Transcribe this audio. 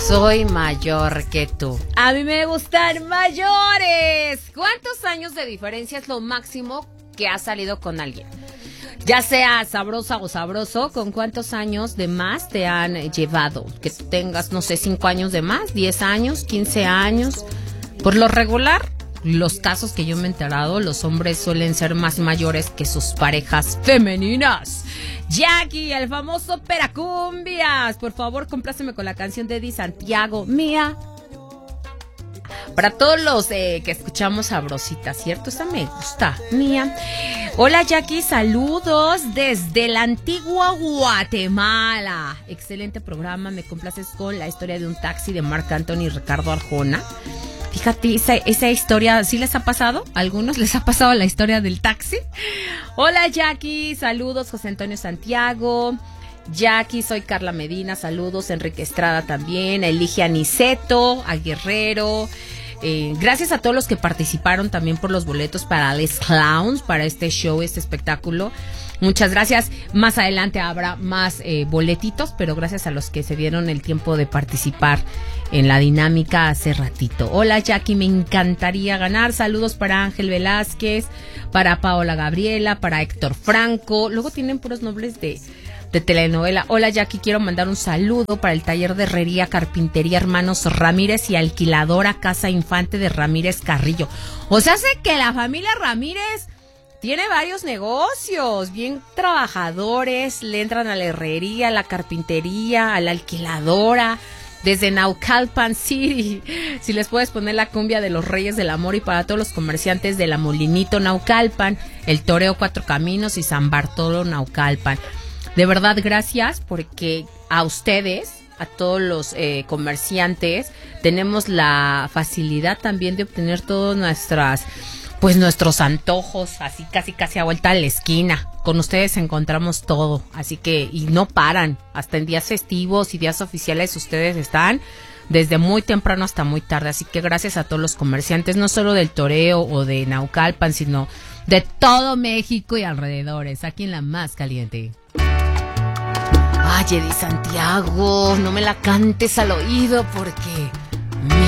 Soy mayor que tú. A mí me gustan mayores. ¿Cuántos años de diferencia es lo máximo que has salido con alguien? Ya sea sabrosa o sabroso, ¿con cuántos años de más te han llevado? Que tengas, no sé, 5 años de más, 10 años, 15 años. Por lo regular, los casos que yo me he enterado, los hombres suelen ser más mayores que sus parejas femeninas. Jackie, el famoso Peracumbias. Por favor, compláceme con la canción de Eddie Santiago, Mía. Para todos los que escuchamos sabrosita, ¿cierto? Esta me gusta, Mía. Hola, Jackie, saludos desde la antigua Guatemala. Excelente programa, me complaces con la historia de un taxi de Marc Anthony y Ricardo Arjona. Fíjate, esa historia, ¿sí les ha pasado? ¿A algunos les ha pasado la historia del taxi? Hola, Jackie, saludos, José Antonio Santiago. Jackie, soy Carla Medina, saludos, Enrique Estrada también, Eligia Aniceto, a Guerrero. Gracias a todos los que participaron también por los boletos para Les Clowns, para este show, este espectáculo. Muchas gracias. Más adelante habrá más boletitos, pero gracias a los que se dieron el tiempo de participar en la dinámica hace ratito. Hola, Jackie, me encantaría ganar. Saludos para Ángel Velázquez, para Paola Gabriela, para Héctor Franco. Luego tienen puros nombres de telenovela. Hola, Jackie, quiero mandar un saludo para el taller de herrería, carpintería Hermanos Ramírez y alquiladora Casa Infante de Ramírez Carrillo. O sea, sé que la familia Ramírez tiene varios negocios, bien trabajadores, le entran a la herrería, a la carpintería, a la alquiladora, desde Naucalpan City. Si les puedes poner la cumbia de los Reyes del Amor, y para todos los comerciantes de la Molinito Naucalpan, el Toreo Cuatro Caminos y San Bartolo Naucalpan. De verdad, gracias, porque a ustedes, a todos los comerciantes, tenemos la facilidad también de obtener todos nuestros antojos, así casi a vuelta a la esquina. Con ustedes encontramos todo, así que, y no paran, hasta en días festivos y días oficiales ustedes están desde muy temprano hasta muy tarde, así que gracias a todos los comerciantes, no solo del Toreo o de Naucalpan, sino de todo México y alrededores, aquí en la más caliente. Ay, Eddie Santiago, no me la cantes al oído porque